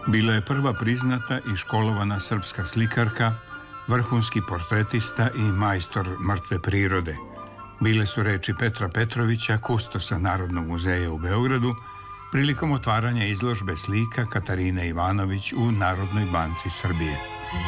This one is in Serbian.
Bila je prva priznata i školovana srpska slikarka, vrhunski portretista i majstor mrtve prirode. Bile su reči Petra Petrovića, kustosa Narodnog muzeja u Beogradu, prilikom otvaranja izložbe slika Katarine Ivanović u Narodnoj banci Srbije.